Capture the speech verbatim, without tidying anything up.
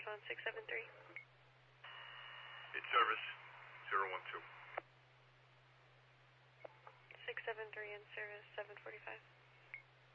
on six seven three. It's service zero one two. six seven three in service seven forty-five.